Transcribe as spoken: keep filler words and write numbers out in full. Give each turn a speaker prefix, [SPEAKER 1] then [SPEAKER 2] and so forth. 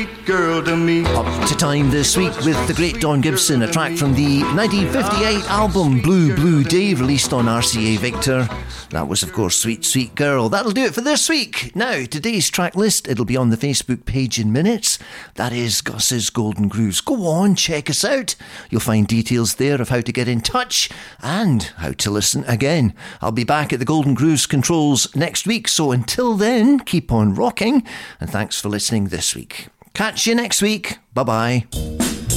[SPEAKER 1] Girl to me.
[SPEAKER 2] Up to time this week with the great Don Gibson, a track from the nineteen fifty-eight album Blue Blue Day, released on R C A Victor. That was, of course, Sweet Sweet Girl. That'll do it for this week. Now, today's track list, it'll be on the Facebook page in minutes. That is Gus's Golden Grooves. Go on, check us out. You'll find details there of how to get in touch and how to listen again. I'll be back at the Golden Grooves controls next week, so until then, keep on rocking, and thanks for listening this week. Catch you next week. Bye-bye.